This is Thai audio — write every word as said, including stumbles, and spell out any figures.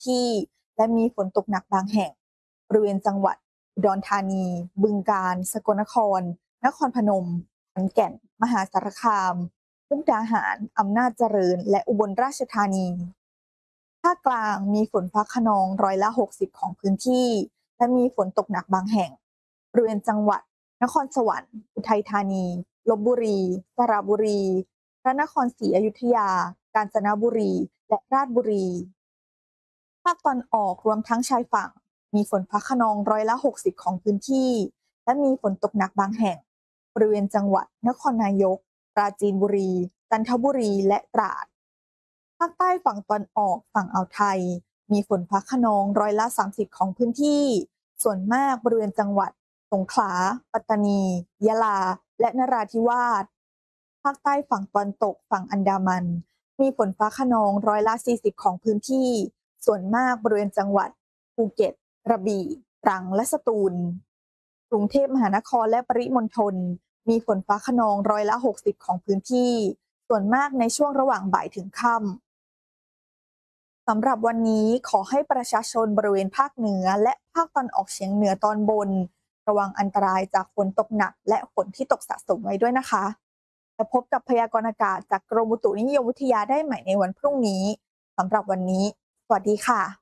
ที่และมีฝนตกหนักบางแห่งบริเวณจังหวัดอุดรธานี บึงกาฬ สกลนคร นครพนม ขอนแก่น มหาสารคามมุกดาหาร อำนาจเจริญ และอุบลราชธานีภาคกลางมีฝนฟ้าคะนองร้อยละหกสิบของพื้นที่และมีฝนตกหนักบางแห่งบริเวณจังหวัดนครสวรรค์อุทัยธานีลพบุรีสระบุรีพระนครศรีอยุธยา กาญจนบุรี และราชบุรีภาคตอนออกรวมทั้งชายฝั่งมีฝนฟ้าคะนองร้อยละหกสิบของพื้นที่และมีฝนตกหนักบางแห่งบริเวณจังหวัดนครนายกปราจีนบุรีจันทบุรีและตราดภาคใต้ฝั่งตอนออกฝั่งอ่าวไทยมีฝนฟ้าคะนองร้อยละสามสิบของพื้นที่ส่วนมากบริเวณจังหวัดสงขลาปัตตานียะลาและนราธิวาสภาคใต้ฝั่งตอนตกฝั่งอันดามันมีฝนฟ้าคะนองร้อยละสี่สิบของพื้นที่ส่วนมากบริเวณจังหวัดภูเก็ตกระบี่ตรังและสตูลกรุงเทพมหานครและปริมณฑลมีฝนฟ้าคะนองร้อยละหกสิบของพื้นที่ส่วนมากในช่วงระหว่างบ่ายถึงค่ำสำหรับวันนี้ขอให้ประชาชนบริเวณภาคเหนือและภาคตอนออกเฉียงเหนือตอนบนระวังอันตรายจากฝนตกหนักและฝนที่ตกสะสมไว้ด้วยนะคะและพบกับพยากรณ์อากาศจากกรมอุตุนิยมวิทยาได้ใหม่ในวันพรุ่งนี้สำหรับวันนี้สวัสดีค่ะ